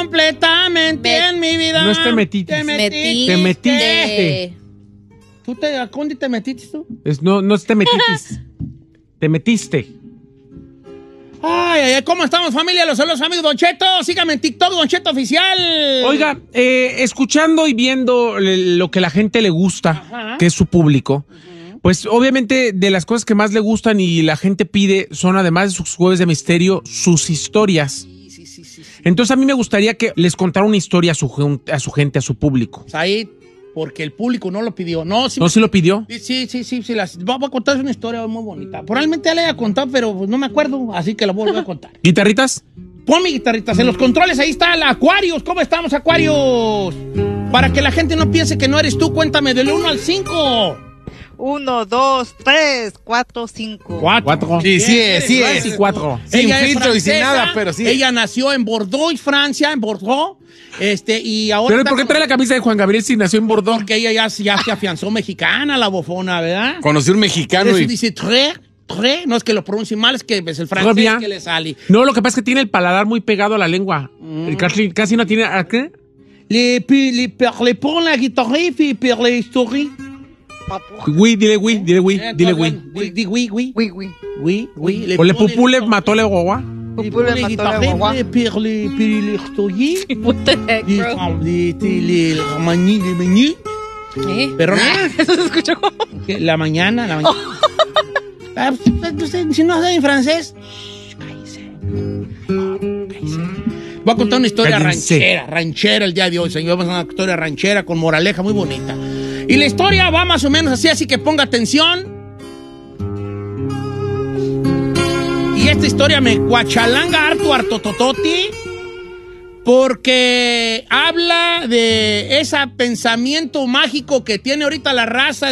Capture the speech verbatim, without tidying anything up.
completamente Me- en mi vida. No es te metiste. Te metiste. Te metiste. ¿Tú te, ¿A dónde te metiste tú? Es, no, no es te metiste. Te metiste. Ay, ay, ay, ¿cómo estamos, familia? Los saludos, amigos Don Cheto. Síganme en TikTok, Don Cheto Oficial. Oiga, eh, escuchando y viendo le- lo que la gente le gusta, Ajá. que es su público, pues obviamente de las cosas que más le gustan y la gente pide son, además de sus jueves de misterio, sus historias. Entonces a mí me gustaría que les contara una historia a su, gen- a su gente, a su público. Ahí, porque el público no lo pidió. No, sí. ¿No se lo pidió? Sí, sí, sí, sí, sí, las- voy a contar una historia muy bonita. Probablemente ya la haya contado, pero pues, no me acuerdo, así que la voy a contar. ¿Guitarritas? Pon mi guitarritas en los controles, ahí está la Aquarius. ¿Cómo estamos, Aquarius? Para que la gente no piense que no eres tú, cuéntame del uno al cinco. Uno, dos, tres, cuatro, cinco. Cuatro. Sí, sí es, sí Tres es. y cuatro. Sin Ella es filtro y sin francesa, nada, pero sí. Ella nació en Bordeaux, Francia, en Bordeaux. Este, y ahora. ¿Pero está por qué con- trae la camisa de Juan Gabriel si nació en Bordeaux? Porque ella ya, ya se afianzó mexicana, la bofona, ¿verdad? Conocí un Por mexicano eso y... dice très, très, no es que lo pronuncie mal, es que es el francés bien. que le sale. No, lo que pasa es que tiene el paladar muy pegado a la lengua. El Casi, casi no tiene... ¿a qué? Les, les, parlez pour la guitare y pour la historia. Oui, dile oui, dile oui, dile oui. Di oui, oui. Uy, uy. Oui, oui. O le pupule mató le guagua. Pupule mató la guagua. Pour les historia. What the heck, bro? Le mañana, le mañana. ¿Eh? Pero Eso se escuchó como... ¿qué? La mañana, la mañana. Ah, pues, pues, si no saben francés, shh, cállese. Cállese. Voy a contar una historia Cállense. ranchera, ranchera el día de hoy, señor. Vamos a una historia ranchera con moraleja muy bonita. Y la historia va más o menos así, así que ponga atención. Y esta historia me cuachalanga harto, harto tototi, porque habla de ese pensamiento mágico que tiene ahorita la raza